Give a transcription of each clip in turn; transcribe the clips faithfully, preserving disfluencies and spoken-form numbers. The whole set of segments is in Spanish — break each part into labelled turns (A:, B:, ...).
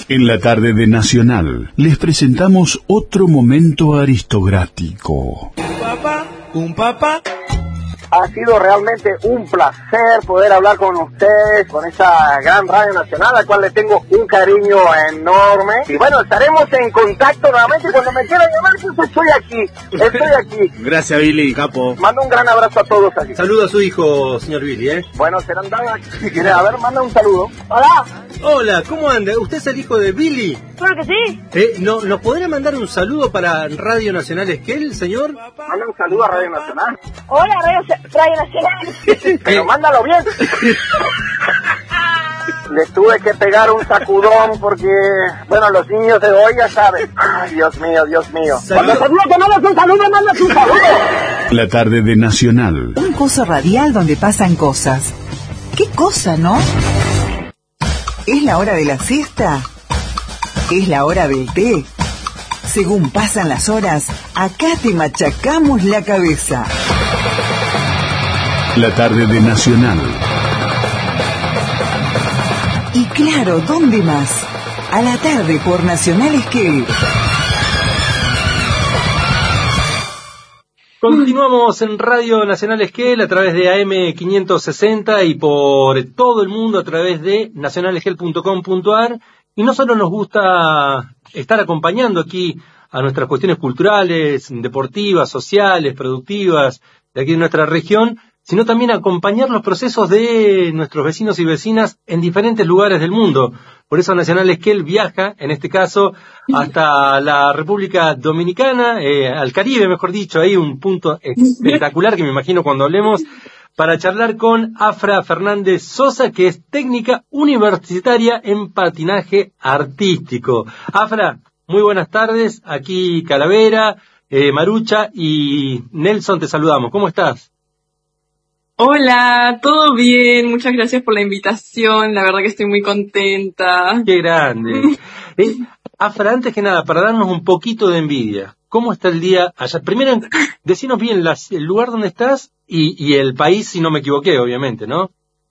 A: En la tarde de Nacional, les presentamos otro momento aristocrático.
B: Un papá, un papá.
C: Ha sido realmente un placer poder hablar con ustedes, con esta gran radio nacional, a la cual le tengo un cariño enorme. Y bueno, estaremos en contacto nuevamente. Cuando me quieran llamar, pues estoy aquí, estoy aquí.
B: Gracias, Billy, capo.
C: Mando un gran abrazo a todos aquí.
B: Saluda a su hijo, señor Billy, ¿eh?
C: Bueno, serán dadas. Si quiere, a ver, manda un saludo. Hola.
B: Hola, ¿cómo anda? ¿Usted es el hijo de Billy?
D: Claro que sí.
B: Eh, ¿no, ¿Nos podrá mandar un saludo para Radio Nacional Esquel, señor?
C: Manda un saludo a Radio Nacional.
D: Hola, Radio, Radio Nacional.
C: Pero mándalo bien. Les tuve que pegar un sacudón porque, bueno, los niños de hoy ya saben. Ay, Dios mío, Dios mío.
B: Saludo.
C: Cuando te digo que mandas un saludo, mandas un saludo.
A: La tarde de Nacional.
E: Un coso radial donde pasan cosas. ¿Qué cosa, no? ¿Es la hora de la siesta? ¿Es la hora del té? Según pasan las horas, acá te machacamos la cabeza.
A: La tarde de Nacional.
E: Y claro, ¿dónde más? A la tarde por Nacional Esquel.
B: Continuamos en Radio Nacional Esquel a través de A M quinientos sesenta y por todo el mundo a través de nacional esquel punto com punto a r. Y no solo nos gusta estar acompañando aquí a nuestras cuestiones culturales, deportivas, sociales, productivas de aquí de nuestra región, sino también acompañar los procesos de nuestros vecinos y vecinas en diferentes lugares del mundo. Por eso Nacional Esquel viaja, en este caso, hasta la República Dominicana, eh, al Caribe, mejor dicho, ahí un punto espectacular que me imagino cuando hablemos, para charlar con Afra Fernández Sosa, que es técnica universitaria en patinaje artístico. Afra, muy buenas tardes, aquí Calavera, eh, Marucha y Nelson, te saludamos. ¿Cómo estás?
F: Hola, todo bien, muchas gracias por la invitación, la verdad que estoy muy contenta.
B: ¡Qué grande! eh, Afra, antes que nada, para darnos un poquito de envidia, ¿cómo está el día allá? Primero, decinos bien las, el lugar donde estás y, y el país, si no me equivoqué, obviamente, ¿no?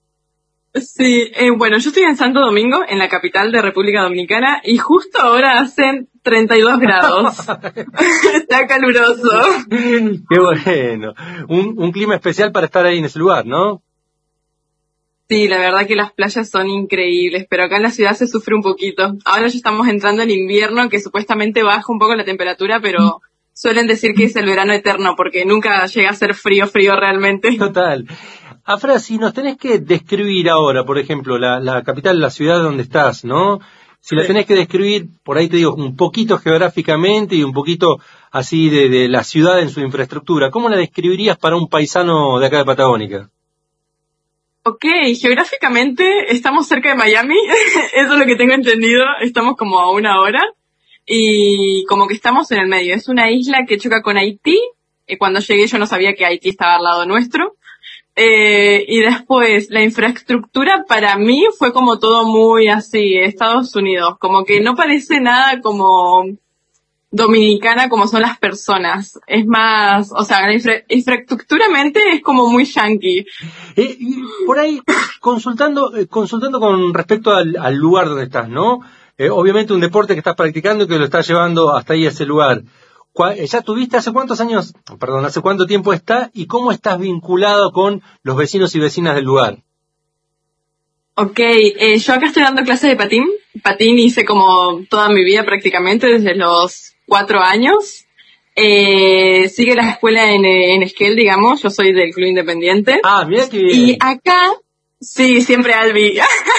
F: Sí, eh, bueno, yo estoy en Santo Domingo, en la capital de República Dominicana, y justo ahora hacen treinta y dos grados. Está caluroso.
B: Qué bueno. Un, un clima especial para estar ahí en ese lugar, ¿no?
F: Sí, la verdad que las playas son increíbles, pero acá en la ciudad se sufre un poquito. Ahora ya estamos entrando en invierno, que supuestamente baja un poco la temperatura, pero suelen decir que es el verano eterno, porque nunca llega a ser frío, frío realmente.
B: Total. Afra, si nos tenés que describir ahora, por ejemplo, la, la capital, la ciudad donde estás, ¿no? Si la tenés que describir, por ahí te digo, un poquito geográficamente y un poquito así de, de la ciudad en su infraestructura, ¿cómo la describirías para un paisano de acá de Patagónica?
F: Ok, geográficamente estamos cerca de Miami, eso es lo que tengo entendido, estamos como a una hora y como que estamos en el medio. Es una isla que choca con Haití, eh, cuando llegué yo no sabía que Haití estaba al lado nuestro. Eh, y después, la infraestructura para mí fue como todo muy así, Estados Unidos, como que no parece nada como dominicana como son las personas. Es más, o sea, la infra infraestructuramente es como muy yankee.
B: Eh, y por ahí, consultando eh, consultando con respecto al, al lugar donde estás, ¿no? Eh, obviamente un deporte que estás practicando y que lo estás llevando hasta ahí a ese lugar. ¿Ya tuviste hace cuántos años, perdón, hace cuánto tiempo está y cómo estás vinculado con los vecinos y vecinas del lugar?
F: Ok, eh, yo acá estoy dando clases de patín. Patín hice como toda mi vida prácticamente, desde los cuatro años. Eh, sigue la escuela en, en Esquel, digamos, yo soy del Club Independiente.
B: Ah, mira que bien.
F: Y acá, sí, siempre Albi.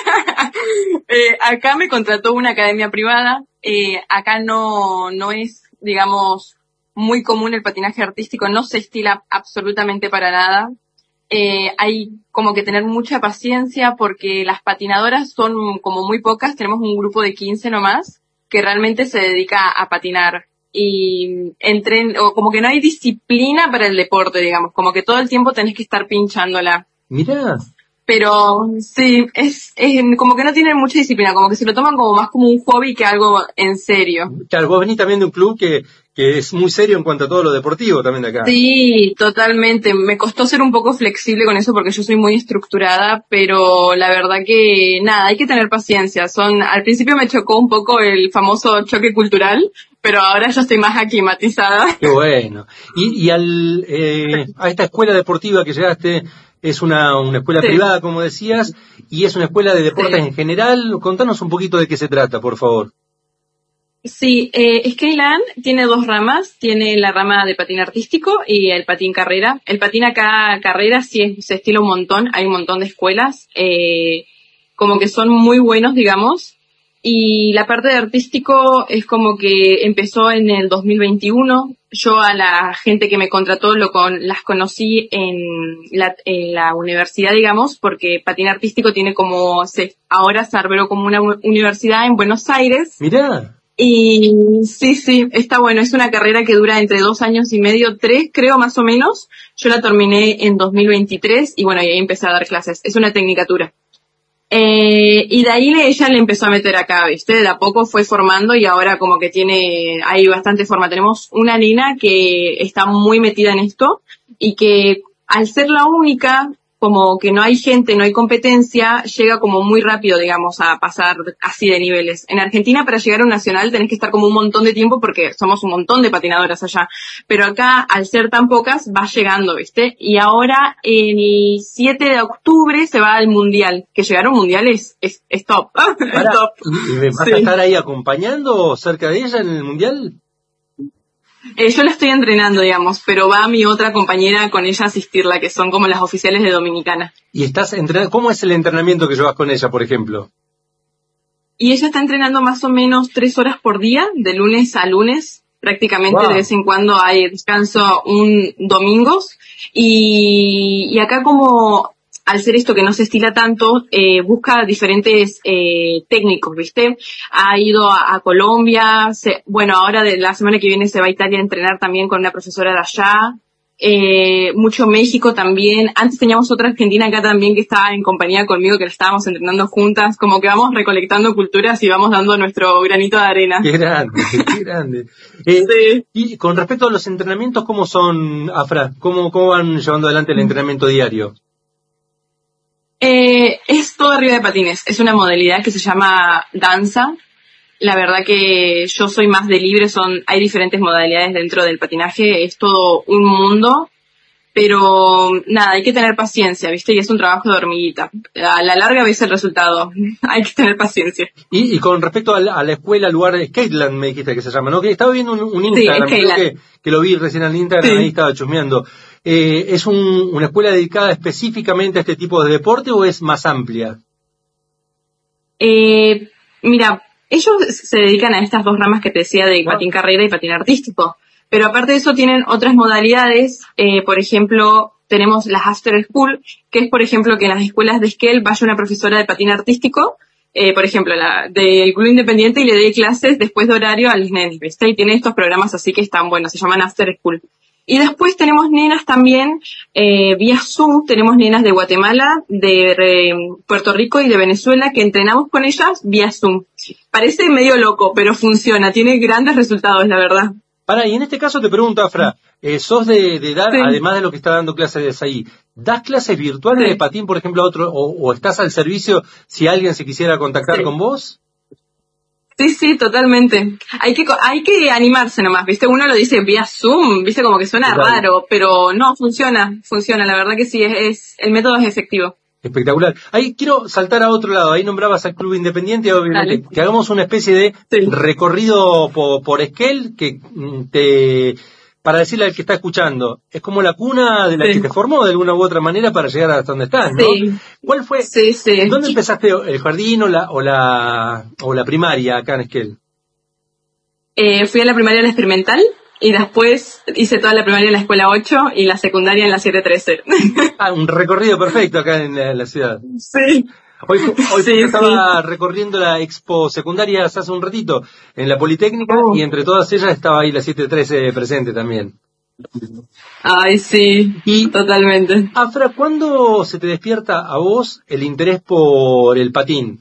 F: eh, acá me contrató una academia privada. Eh, acá no, no es, digamos, muy común el patinaje artístico, no se estila absolutamente para nada. Eh, hay como que tener mucha paciencia porque las patinadoras son como muy pocas, tenemos un grupo de quince nomás que realmente se dedica a patinar y entren, o como que no hay disciplina para el deporte, digamos, como que todo el tiempo tenés que estar pinchándola.
B: Mirá.
F: Pero sí, es, es como que no tienen mucha disciplina, como que se lo toman como más como un hobby que algo en serio.
B: Claro, vos venís también de un club que, que es muy serio en cuanto a todo lo deportivo también de acá.
F: Sí, totalmente. Me costó ser un poco flexible con eso porque yo soy muy estructurada, pero la verdad que nada, hay que tener paciencia. Son, al principio me chocó un poco el famoso choque cultural, pero ahora ya estoy más aclimatizada.
B: Qué bueno. Y, y al, eh, a esta escuela deportiva que llegaste, es una, una escuela
F: Sí.
B: privada, como decías, y es una escuela de deportes
F: Sí.
B: en general. Contanos un poquito de qué se trata, por favor.
F: Sí, eh, Skyland tiene dos ramas, tiene la rama de patín artístico y el patín carrera. El patín acá carrera sí es- se estila un montón, hay un montón de escuelas, eh, como que son muy buenos, digamos. Y la parte de artístico es como que empezó en el dos mil veintiuno. Yo a la gente que me contrató lo con, las conocí en la, en la universidad, digamos, porque patín artístico tiene como, se, ahora se armó como una u- universidad en Buenos Aires.
B: Mirá.
F: Y sí, sí, está bueno. Es una carrera que dura entre dos años y medio, tres, creo, más o menos. Yo la terminé en dos mil veintitrés y bueno, y ahí empecé a dar clases. Es una tecnicatura. Eh, y de ahí le- ella le empezó a meter acá, ¿viste? De a poco fue formando y ahora como que tiene, hay bastante forma. Tenemos una nena que está muy metida en esto y que al ser la única, como que no hay gente, no hay competencia, llega como muy rápido, digamos, a pasar así de niveles. En Argentina para llegar a un nacional tenés que estar como un montón de tiempo porque somos un montón de patinadoras allá. Pero acá, al ser tan pocas, va llegando, ¿viste? Y ahora, el siete de octubre se va al mundial. Que llegar a un mundial es, es, es top. Es
B: Pará,
F: top.
B: ¿y, y me vas
F: Sí.
B: a estar ahí acompañando cerca de ella en el mundial?
F: Eh, yo la estoy entrenando, digamos, pero va mi otra compañera con ella a asistirla, que son como las oficiales de Dominicana.
B: ¿Y estás entrenando? ¿Cómo es el entrenamiento que llevas con ella, por ejemplo?
F: Y ella está entrenando más o menos tres horas por día, de lunes a lunes. Prácticamente
B: Wow.
F: de vez en cuando hay descanso un domingos. Y, y acá como, al ser esto que no se estila tanto, eh, busca diferentes eh, técnicos, ¿viste? Ha ido a, a Colombia, se, bueno, ahora de la semana que viene se va a Italia a entrenar también con una profesora de allá. Eh, mucho México también. Antes teníamos otra argentina acá también que estaba en compañía conmigo, que la estábamos entrenando juntas. Como que vamos recolectando culturas y vamos dando nuestro granito de arena.
B: Qué grande, qué grande. Eh,
F: Sí.
B: Y con respecto a los entrenamientos, ¿cómo son, Afra? ¿Cómo, cómo van llevando adelante el entrenamiento diario?
F: Eh, es todo arriba de patines. Es una modalidad que se llama danza. La verdad que yo soy más de libre, son, hay diferentes modalidades dentro del patinaje, es todo un mundo, pero nada, hay que tener paciencia, ¿viste? Y es un trabajo de hormiguita. A la larga ves el resultado, hay que tener paciencia.
B: Y, y con respecto a la, a la escuela, al lugar de Skateland, me dijiste que se llama, ¿no? Que estaba viendo un, un Instagram, creo
F: Skateland.
B: que, que lo vi recién al Instagram,
F: Sí.
B: ahí estaba chusmeando. Eh, ¿Es un, una escuela dedicada específicamente a este tipo de deporte o es más amplia?
F: Eh, mira, ellos se dedican a estas dos ramas que te decía de
B: Wow.
F: patín carrera y patín artístico. Pero aparte de eso tienen otras modalidades, eh, por ejemplo, tenemos las After School, que es por ejemplo que en las escuelas de Skate vaya una profesora de patín artístico, eh, por ejemplo, la del club independiente y le dé clases después de horario a los nenes, ¿viste? Y tiene estos programas así que están buenos, se llaman After School. Y después tenemos nenas también, eh, vía Zoom, tenemos nenas de Guatemala, de eh, Puerto Rico y de Venezuela que entrenamos con ellas vía Zoom. Parece medio loco, pero funciona, tiene grandes resultados, la verdad.
B: Para, y en este caso te pregunto, Afra, eh, sos de, de dar,
F: Sí.
B: además de lo que está dando clases ahí, ¿das clases virtuales
F: Sí.
B: de patín, por ejemplo, a otro, o, o estás al servicio si alguien se quisiera contactar
F: Sí.
B: con vos?
F: Sí, sí, totalmente. Hay que, co- hay que animarse nomás, ¿viste? Uno lo dice vía Zoom, ¿viste? Como que suena
B: Claro.
F: raro, pero no, funciona, funciona, la verdad que sí, es, es el método es efectivo.
B: Espectacular. Ahí quiero saltar a otro lado. Ahí nombrabas al Club Independiente, obviamente,
F: Dale.
B: que hagamos una especie de
F: Sí.
B: recorrido por, por Esquel, que mm, te, para decirle al que está escuchando, es como la cuna de la
F: Sí.
B: que te formó de alguna u otra manera para llegar hasta donde estás, ¿no?
F: Sí.
B: ¿Cuál fue?
F: Sí, sí.
B: ¿Dónde empezaste el jardín o la, o la, o la primaria acá en Esquel?
F: Eh, fui a la primaria en la experimental y después hice toda la primaria en la escuela ocho y la secundaria en la siete trece.
B: Ah, un recorrido perfecto acá en la, en la ciudad.
F: Sí.
B: Hoy, hoy
F: Sí,
B: estaba recorriendo la expo secundaria hace un ratito en la Politécnica
F: Oh.
B: y entre todas ellas estaba ahí la siete trece presente también.
F: Ay, sí,
B: Y,
F: totalmente.
B: Afra, ¿cuándo se te despierta a vos el interés por el patín?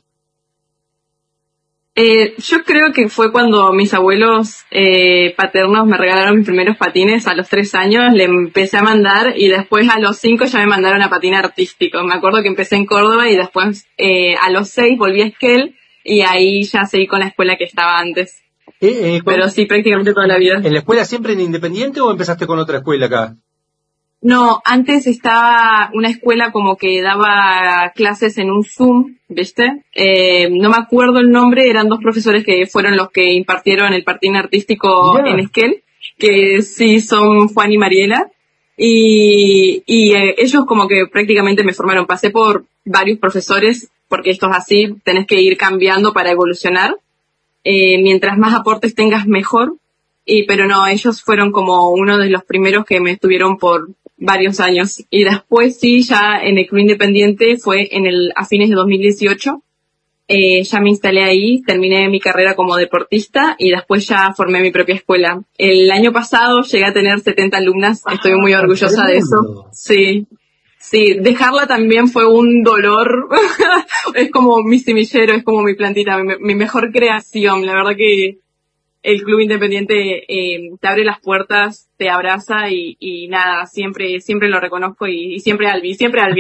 F: Eh, yo creo que fue cuando mis abuelos eh, paternos me regalaron mis primeros patines a los tres años, le empecé a mandar y después a los cinco ya me mandaron a patín artístico. Me acuerdo que empecé en Córdoba y después eh, a los seis volví a Esquel y ahí ya seguí con la escuela que estaba antes.
B: Eh, eh,
F: Pero sí, prácticamente toda la vida.
B: ¿En la escuela siempre en Independiente o empezaste con otra escuela acá?
F: No, antes estaba una escuela como que daba clases en un Zoom, ¿viste? Eh, no me acuerdo el nombre, eran dos profesores que fueron los que impartieron el patín artístico
B: Yeah.
F: en Esquel, que sí son Juan y Mariela, y, y eh, ellos como que prácticamente me formaron. Pasé por varios profesores, porque esto es así, tenés que ir cambiando para evolucionar. Eh, mientras más aportes tengas, mejor. Y, pero no, ellos fueron como uno de los primeros que me estuvieron por varios años. Y después sí, ya en el Club Independiente fue en el, a fines de dos mil dieciocho. Eh, ya me instalé ahí, terminé mi carrera como deportista y después ya formé mi propia escuela. El año pasado llegué a tener setenta alumnas, estoy muy orgullosa de eso. Sí. Sí, dejarla también fue un dolor. Es como mi semillero, es como mi plantita, mi, mi mejor creación. La verdad que el Club Independiente eh, te abre las puertas, te abraza y, y nada, siempre siempre lo reconozco y, y siempre Albi, siempre Albi.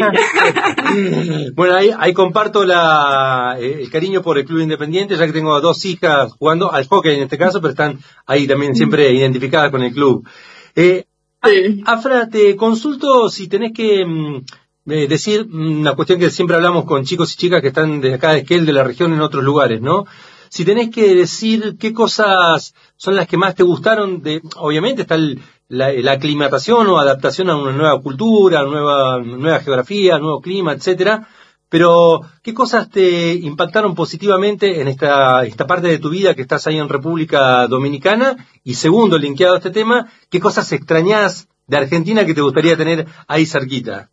B: Bueno, ahí, ahí comparto la, eh, el cariño por el Club Independiente, ya que tengo a dos hijas jugando al hockey en este caso, pero están ahí también siempre identificadas con el club. Eh,
F: Sí.
B: Afra, te consulto si tenés que mm, eh, decir una cuestión que siempre hablamos con chicos y chicas que están de acá de Esquel, de la región, en otros lugares, ¿no? Si tenés que decir qué cosas son las que más te gustaron, de, obviamente está el, la, la aclimatación o adaptación a una nueva cultura, nueva, nueva geografía, nuevo clima, etcétera, pero ¿qué cosas te impactaron positivamente en esta, esta parte de tu vida que estás ahí en República Dominicana? Y segundo, linkeado a este tema, ¿qué cosas extrañás de Argentina que te gustaría tener ahí cerquita?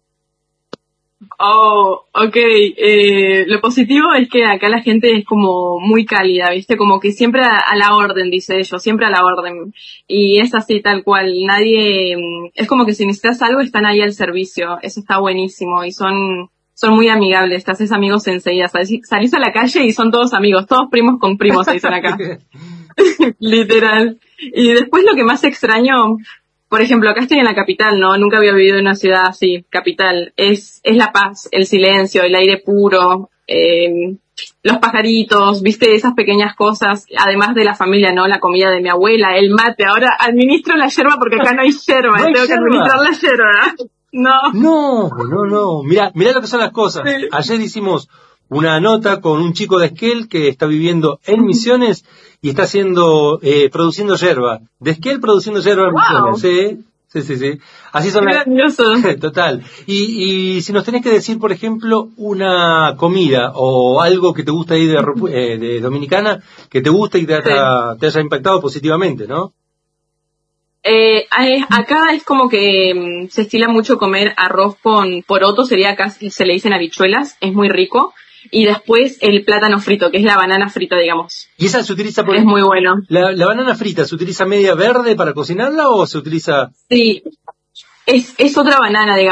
F: Oh, ok. Eh, lo positivo es que acá la gente es como muy cálida, ¿viste? Como que siempre a, a la orden, dice ellos, siempre a la orden. Y es así, tal cual. Nadie, es como que si necesitas algo están ahí al servicio. Eso está buenísimo y son, son muy amigables. Te haces amigos enseguida. Salís, salís a la calle y son todos amigos, todos primos con primos, se dicen acá. Literal. Y después lo que más extraño, por ejemplo, acá estoy en la capital, ¿no? Nunca había vivido en una ciudad así, capital. Es, es la paz, el silencio, el aire puro, eh, los pajaritos, viste, esas pequeñas cosas, además de la familia, ¿no? La comida de mi abuela, el mate. Ahora administro la yerba porque acá no hay yerba,
B: ¿No hay
F: tengo
B: yerba?
F: que administrar la yerba. No.
B: No, no, no. Mirá, mirá lo que son las cosas.
F: Sí.
B: Ayer hicimos una nota con un chico de Esquel que está viviendo en Misiones y está haciendo, eh, produciendo yerba. De Esquel produciendo yerba en
F: Wow.
B: Misiones, ¿sí? Sí, sí, sí. Así son las...
F: Grandioso.
B: Total. Y, y si nos tenés que decir, por ejemplo, una comida o algo que te gusta ahí de, Repu- eh, de Dominicana, que te gusta y te haya, te haya impactado positivamente, ¿no?
F: Eh, hay- acá es como que mm, se estila mucho comer arroz con poroto, sería acá se le dicen habichuelas, es muy rico. Y después el plátano frito, que es la banana frita, digamos.
B: Y esa se utiliza por
F: Es muy bueno.
B: la, la banana frita, ¿se utiliza media verde para cocinarla o se utiliza?
F: Sí, es, es otra banana, digamos.